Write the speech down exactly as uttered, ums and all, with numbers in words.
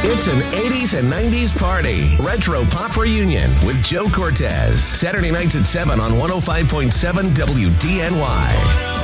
It's an eighties and nineties party. Retro Pop Reunion with Joe Cortez. Saturday nights at seven on one oh five point seven W D N Y.